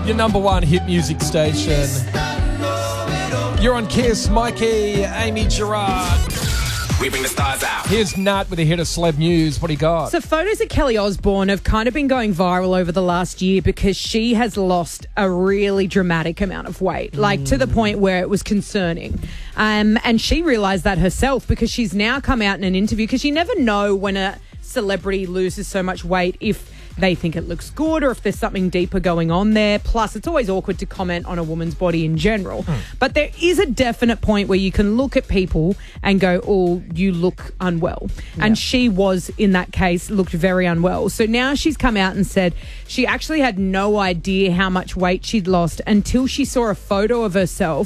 Your number one hit music station. You're on Kiss, Mikey, Amy Gerard. We bring the stars out. Here's Nat with a hit of celeb news. What do you got? So photos of Kelly Osbourne have kind of been going viral over the last year because she has lost a really dramatic amount of weight, like to the point where it was concerning. And she realised that herself because she's now come out in an interview, because you never know when a celebrity loses so much weight if they think it looks good or if there's something deeper going on there. Plus, it's always awkward to comment on a woman's body in general. But there is a definite point where you can look at people and go, oh, you look unwell. Yeah. And she was, in that case, looked very unwell. So now she's come out and said she actually had no idea how much weight she'd lost until she saw a photo of herself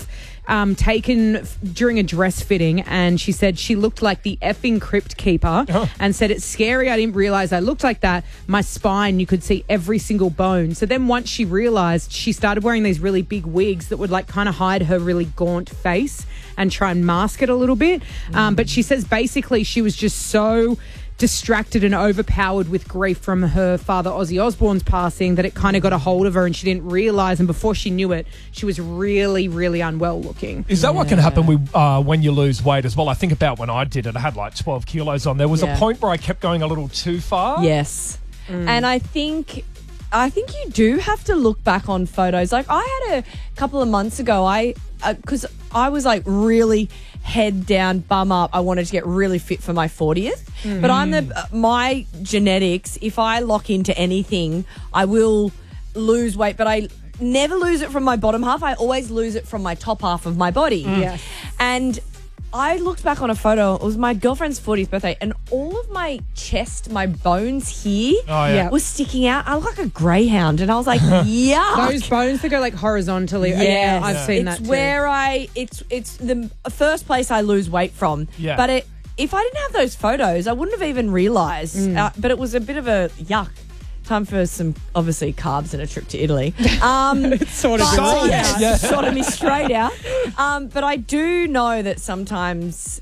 taken during a dress fitting, and she said she looked like the effing crypt keeper and said it's scary. I didn't realise I looked like that. My spine, you could see every single bone. So then once she realised, she started wearing these really big wigs that would like kind of hide her really gaunt face and try and mask it a little bit. But she says basically she was just so distracted and overpowered with grief from her father Ozzy Osbourne's passing that it kind of got a hold of her and she didn't realise, and before she knew it she was really, really unwell looking. Is that what can happen when you lose weight as well? I think about when I did it, I had like 12 kilos on. There was a point where I kept going a little too far. Yes. And I think you do have to look back on photos. Like I had a couple of months ago, because I was like really head down, bum up. I wanted to get really fit for my 40th. But my genetics, if I lock into anything, I will lose weight, but I never lose it from my bottom half. I always lose it from my top half of my body. Yes. And I looked back on a photo. It was my girlfriend's 40th birthday, and all of my chest, my bones here, was sticking out. I look like a greyhound, and I was like, yuck. Those bones that go like horizontally. Yes. Yeah, I've seen that too. It's where it's the first place I lose weight from. Yeah. But if I didn't have those photos, I wouldn't have even realised. But it was a bit of a yuck. Time for some, obviously, carbs and a trip to Italy. It's sort of sorted me straight out. But I do know that sometimes,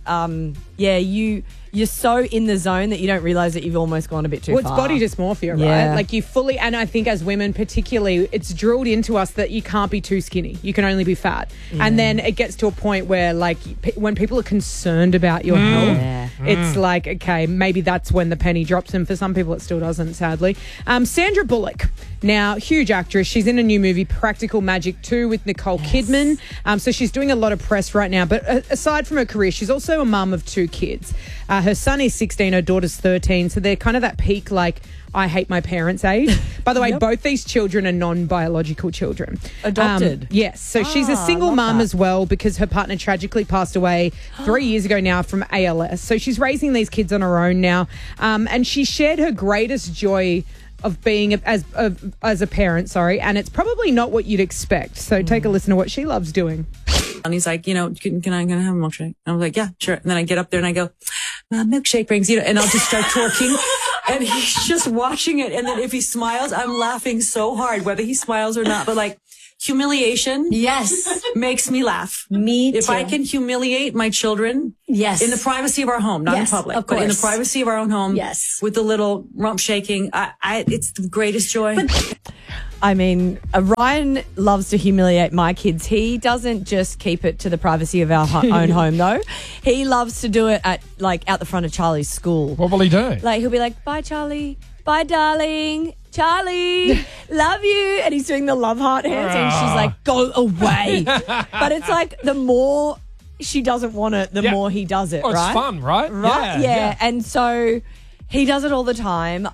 you're so in the zone that you don't realise that you've almost gone a bit too far. Well, it's body dysmorphia, right? Like you fully, and I think as women particularly, it's drilled into us that you can't be too skinny. You can only be fat. And then it gets to a point where like when people are concerned about your health, it's like, okay, maybe that's when the penny drops. And for some people it still doesn't, sadly. Sandra Bullock, now huge actress. She's in a new movie, Practical Magic 2 with Nicole Kidman. So she's doing a lot of press right now. But aside from her career, she's also a mum of 2 kids. Her son is 16, her daughter's 13, so they're kind of that peak, like, I hate my parents age. By the way, both these children are non-biological children. Adopted? Yes. So she's a single mum as well because her partner tragically passed away 3 years ago now from ALS. So she's raising these kids on her own now. And she shared her greatest joy of being as a parent, and it's probably not what you'd expect. So take a listen to what she loves doing. And he's like, can I have a milkshake? And I was like, yeah, sure. And then I get up there and I go, milkshake brings, and I'll just start twerking. And he's just watching it. And then if he smiles, I'm laughing so hard, whether he smiles or not. But like humiliation, makes me laugh. Me too. If I can humiliate my children, in the privacy of our home, not in public, but in the privacy of our own home, with the little rump shaking, it's the greatest joy. I mean, Ryan loves to humiliate my kids. He doesn't just keep it to the privacy of our own home, though. He loves to do it at out the front of Charlie's school. What will he do? Like, he'll be like, bye, Charlie. Bye, darling. Charlie, love you. And he's doing the love heart hands, and she's like, go away. But it's like the more she doesn't want it, the more he does it, right? It's fun, right? Right? Yeah. And so he does it all the time.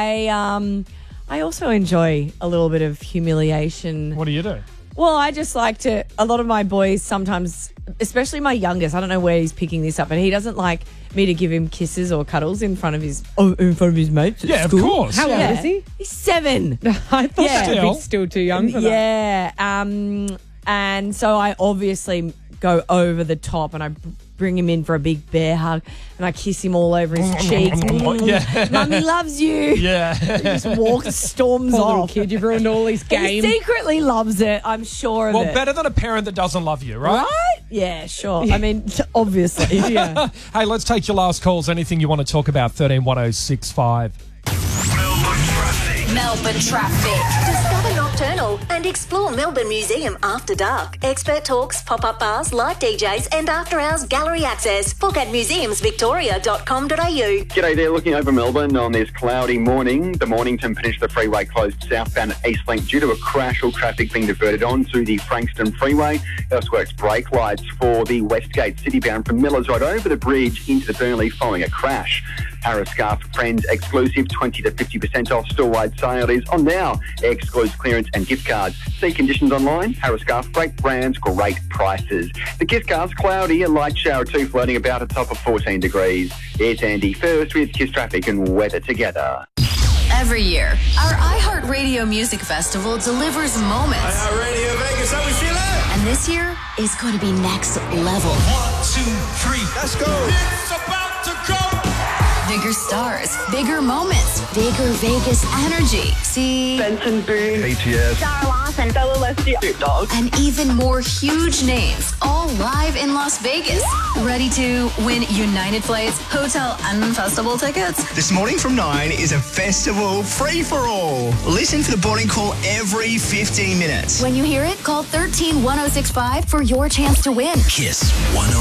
I also enjoy a little bit of humiliation. What do you do? Well, I just like to, a lot of my boys sometimes, especially my youngest, I don't know where he's picking this up, but he doesn't like me to give him kisses or cuddles in front of his mates at school. Of course. How old is he? He's 7. I thought that would be still too young for that. Yeah. And so I obviously go over the top and I bring him in for a big bear hug and I kiss him all over his cheeks. Mummy loves you. Yeah. He just storms Poor off. little kid, you've ruined all his game. He secretly loves it, I'm sure of it. Well, better than a parent that doesn't love you, right? Right? Yeah, sure. I mean, obviously. Yeah. Hey, let's take your last calls. Anything you want to talk about, 131065. Melbourne traffic. Discover Nocturnal Festival and explore Melbourne Museum after dark. Expert talks, pop-up bars, live DJs and after-hours gallery access. Book at museumsvictoria.com.au. G'day there, looking over Melbourne on this cloudy morning. The Mornington Peninsula Freeway closed southbound at Eastlink due to a crash. All traffic being diverted onto the Frankston Freeway. Earthworks brake lights for the Westgate Citybound from Millers Road over the bridge into the Burnley following a crash. Harris Scarf Friends exclusive 20 to 50% off store-wide sale is on now. Excludes clearance and gift cards. See conditions online. Harris Scarf, great brands, great prices. The Kiss Car's cloudy, a light shower or two floating about a top of 14 degrees. It's Andy first with Kiss Traffic and weather together. Every year, our iHeartRadio Music Festival delivers moments. iHeartRadio Vegas, how we feeling? And this year is going to be next level. 1, 2, 3, let's go. It's about to go. Bigger stars, bigger moments, bigger Vegas energy. See? Benson Boone, BTS, Sarah Larson, Bella Leslie, Dog. And even more huge names, all live in Las Vegas. Ready to win United Flights, hotel and festival tickets? This morning from 9 is a festival free-for-all. Listen for the boarding call every 15 minutes. When you hear it, call 13-1065 for your chance to win. Kiss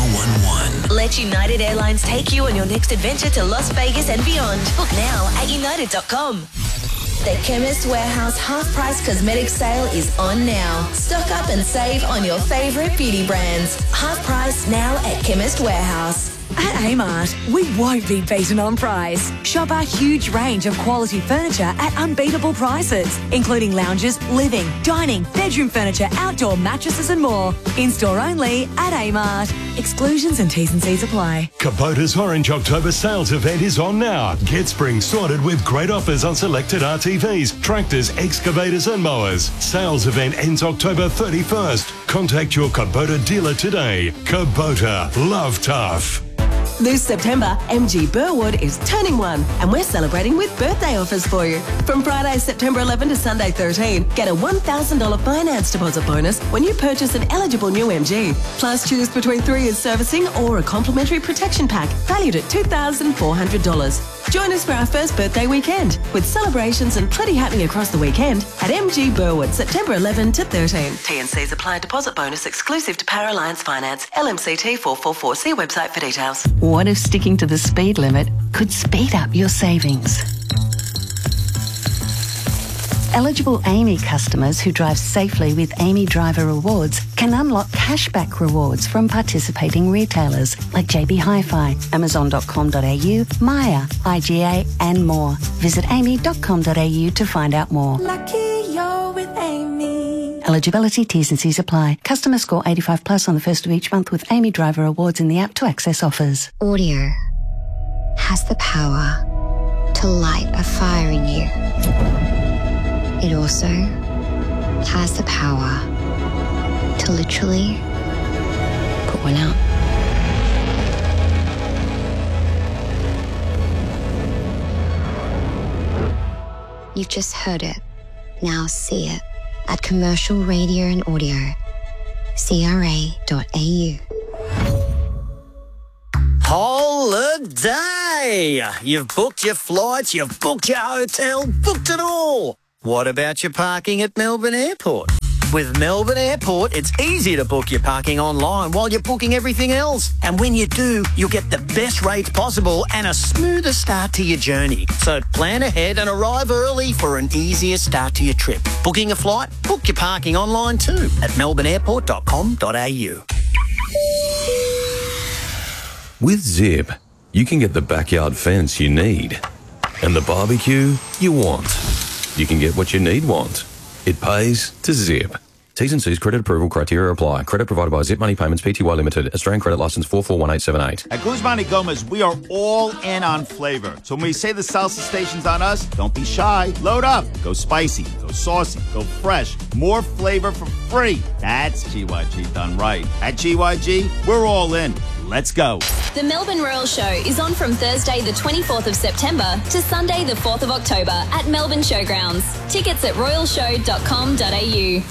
1011. Let United Airlines take you on your next adventure to Las Vegas and beyond. Book now at united.com. The Chemist Warehouse half-price cosmetic sale is on now. Stock up and save on your favourite beauty brands. Half price now at Chemist Warehouse. At Amart, we won't be beaten on price. Shop our huge range of quality furniture at unbeatable prices, including lounges, living, dining, bedroom furniture, outdoor mattresses and more. In-store only at Amart. Exclusions and T's and C's apply. Kubota's Orange October sales event is on now. Get spring sorted with great offers on selected RTVs, tractors, excavators and mowers. Sales event ends October 31st. Contact your Kubota dealer today. Kubota, love tough. This September, MG Burwood is turning 1 and we're celebrating with birthday offers for you. From Friday, September 11 to Sunday 13, get a $1,000 finance deposit bonus when you purchase an eligible new MG. Plus, choose between 3 years servicing or a complimentary protection pack valued at $2,400. Join us for our first birthday weekend with celebrations and plenty happening across the weekend at MG Burwood, September 11 to 13. T&Cs apply. Deposit bonus exclusive to Power Alliance Finance. LMCT 444. See website for details. What if sticking to the speed limit could speed up your savings? Eligible Amy customers who drive safely with Amy Driver Rewards can unlock cashback rewards from participating retailers like JB Hi-Fi, Amazon.com.au, Maya, IGA and more. Visit amy.com.au to find out more. Lucky you're with Amy. Eligibility, T's and C's apply. Customer score 85 plus on the first of each month with Amy Driver Rewards in the app to access offers. Audio has the power to light a fire in you. It also has the power to literally put one out. You've just heard it. Now see it at Commercial Radio and Audio, CRA.au. Holiday! You've booked your flights, you've booked your hotel, booked it all. What about your parking at Melbourne Airport? With Melbourne Airport, it's easy to book your parking online while you're booking everything else. And when you do, you'll get the best rates possible and a smoother start to your journey. So plan ahead and arrive early for an easier start to your trip. Booking a flight? Book your parking online too at melbourneairport.com.au. With Zip, you can get the backyard fence you need and the barbecue you want. You can get what you want. It pays to Zip. T's and C's credit approval criteria apply. Credit provided by Zip Money Payments Pty Limited. Australian credit license 441878. At Guzman y Gomez, we are all in on flavor. So when we say the salsa station's on us, don't be shy. Load up. Go spicy. Go saucy. Go fresh. More flavor for free. That's GYG done right. At GYG, we're all in. Let's go. The Melbourne Royal Show is on from Thursday the 24th of September to Sunday the 4th of October at Melbourne Showgrounds. Tickets at royalshow.com.au.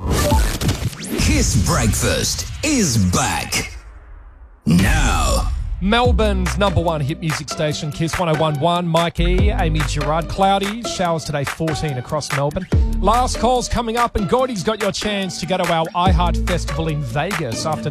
Kiss Breakfast is back. Now, Melbourne's number one hit music station, Kiss 101.1. Mike E, Amy Gerard. Cloudy, showers today, 14 across Melbourne. Last call's coming up, and Gordy's got your chance to go to our iHeart Festival in Vegas after